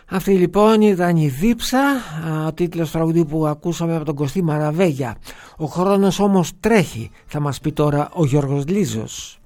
Αυτή λοιπόν ήταν η Δίψα, ο τίτλος τραγουδίου που ακούσαμε από τον Κωστή Μαραβέγια. Ο χρόνος όμως τρέχει, θα μας πει τώρα ο Γιώργος Λίζος.